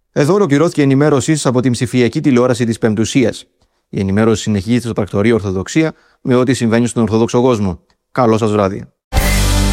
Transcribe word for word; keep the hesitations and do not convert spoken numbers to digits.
Εδώ ολοκληρώθηκε η ενημέρωσή σας από την ψηφιακή τηλεόραση της Πεμπτουσίας. Η ενημέρωση συνεχίζεται στο πρακτορείο Ορθοδοξία με ό,τι συμβαίνει στον Ορθόδοξο κόσμο. Καλό σας βράδυ.